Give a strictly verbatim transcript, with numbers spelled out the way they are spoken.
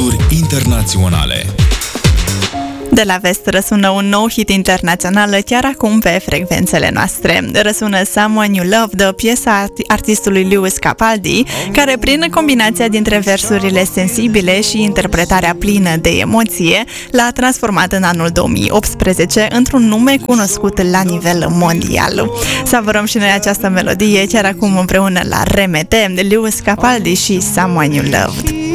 hituri internaționale. De la vest răsună un nou hit internațional chiar acum pe frecvențele noastre. Răsună Someone You Loved, piesa artistului Lewis Capaldi, care prin combinația dintre versurile sensibile și interpretarea plină de emoție l-a transformat în anul două mii optsprezece într-un nume cunoscut la nivel mondial. Savurăm și noi această melodie chiar acum împreună la R M T, Lewis Capaldi și Someone You Loved.